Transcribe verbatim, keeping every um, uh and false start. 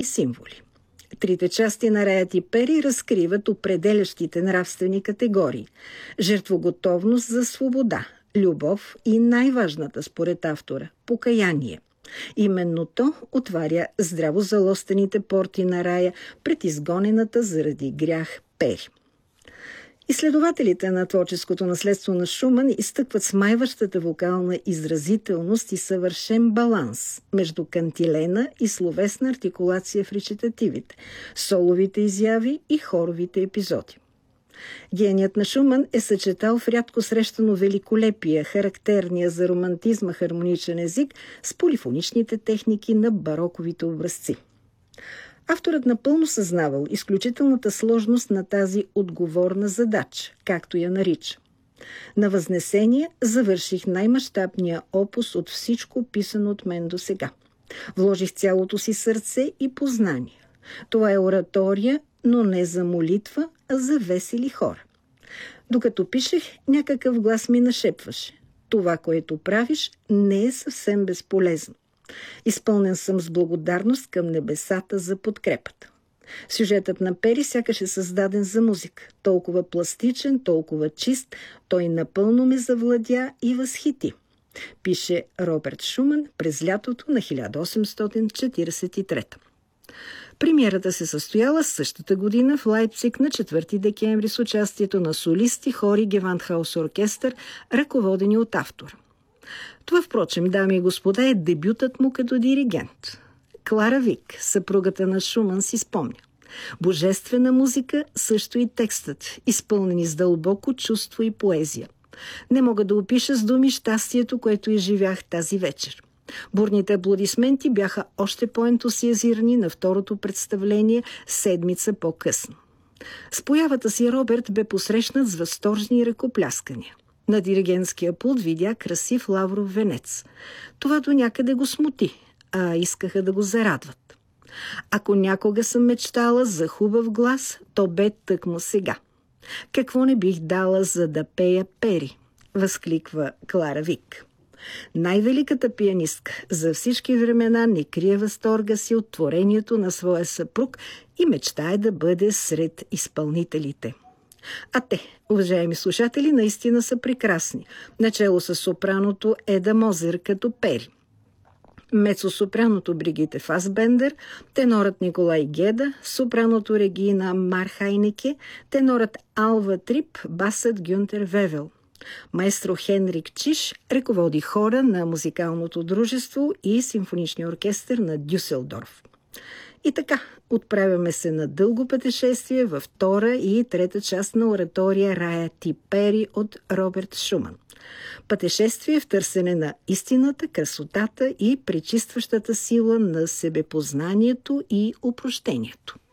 символи. Трите части на Рая ти Пери разкриват определящите нравствени категории – жертвоготовност за свобода, любов и най-важната според автора – покаяние. Именно то отваря здраво залостените порти на рая пред изгонената заради грях Пери. Изследователите на творческото наследство на Шуман изтъкват смайващата вокална изразителност и съвършен баланс между кантилена и словесна артикулация в речитативите, соловите изяви и хоровите епизоди. Геният на Шуман е съчетал в рядко срещано великолепие, характерния за романтизма хармоничен език с полифоничните техники на бароковите образци. Авторът напълно съзнавал изключителната сложност на тази отговорна задача, както я нарича. На Възнесение завърших най-мащабния опус от всичко писано от мен до сега. Вложих цялото си сърце и познание. Това е оратория, но не за молитва, а за весели хора. Докато пишех, някакъв глас ми нашепваше: това, което правиш, не е съвсем безполезно. Изпълнен съм с благодарност към небесата за подкрепата. Сюжетът на Пери сякаш е създаден за музика. Толкова пластичен, толкова чист, той напълно ме завладя и възхити. Пише Роберт Шуман през лятото на хиляда осемстотин четиридесет и трета. Премиерата се състояла същата година в Лайпциг на четвърти декември с участието на солисти, хори, Гевандхаус оркестър, ръководени от автора. Това, впрочем, дами и господа, е дебютът му като диригент. Клара Вик, съпругата на Шуман, си спомня: божествена музика, също и текстът, изпълнени с дълбоко чувство и поезия. Не мога да опиша с думи щастието, което изживях тази вечер. Бурните аплодисменти бяха още по-ентусиазирани на второто представление седмица по-късно. С появата си Роберт бе посрещнат с възторжни ръкопляскания. На диригентския пулт видя красив лавров венец. Това до някъде го смути, а искаха да го зарадват. Ако някога съм мечтала за хубав глас, то бе тъкмо сега. Какво не бих дала, за да пея Пери, възкликва Клара Вик. Най-великата пианистка за всички времена не крие възторга си от творението на своя съпруг и мечтае да бъде сред изпълнителите. А те, уважаеми слушатели, наистина са прекрасни, начело с сопраното Еда Мозер като Пери, мецо-сопраното Бригите Фасбендер, тенорът Николай Геда, сопраното Регина Мархайнеке, тенорът Алва Трип, басът Гюнтер Вевел. Маестро Хенрик Чиш ръководи хора на музикалното дружество и симфоничния оркестър на Дюселдорф. И така, отправяме се на дълго пътешествие във втора и трета част на оратория Рая ти Пери от Роберт Шуман. Пътешествие в търсене на истината, красотата и пречистващата сила на себепознанието и опрощението.